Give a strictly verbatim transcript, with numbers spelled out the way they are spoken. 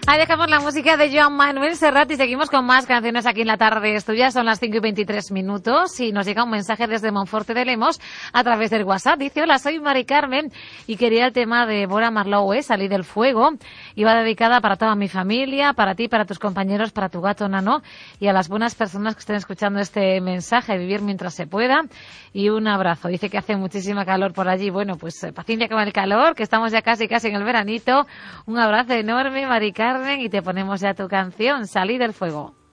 Ahí dejamos la música de Joan Manuel Serrat y seguimos con más canciones aquí en la tarde. Esto ya son las cinco y veintitrés minutos y nos llega un mensaje desde Monforte de Lemos a través del WhatsApp. Dice, hola, soy Mari Carmen y quería el tema de Bora Marlowe, ¿eh? Salí del fuego. Iba dedicada para toda mi familia, para ti, para tus compañeros, para tu gato Nano y a las buenas personas que estén escuchando este mensaje. Vivir mientras se pueda y un abrazo. Dice que hace muchísima calor por allí. Bueno, pues eh, paciencia con el calor, que estamos ya casi casi en el veranito. Un abrazo enorme, Mari Carmen, y te ponemos ya tu canción, Salí del fuego.